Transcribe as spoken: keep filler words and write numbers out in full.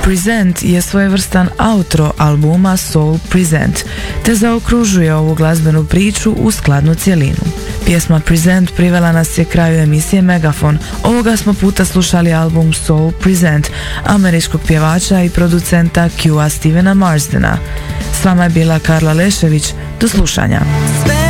Present je svojevrstan outro albuma Soul Present, te zaokružuje ovu glazbenu priču u skladnu cjelinu. Pjesma Present privela nas je kraju emisije Megafon. Ovoga smo puta slušali album Soul Present američkog pjevača i producenta Q-a Stevena Marsdena. S vama je bila Karla Lešević. Do slušanja.